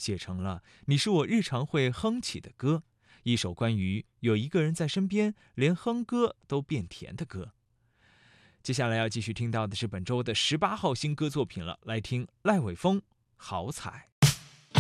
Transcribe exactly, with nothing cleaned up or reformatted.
写成了《你是我日常会哼起的歌》，一首关于有一个人在身边，连哼歌都变甜的歌。接下来要继续听到的是本周的十八号新歌作品了，来听赖伟峰《好彩》。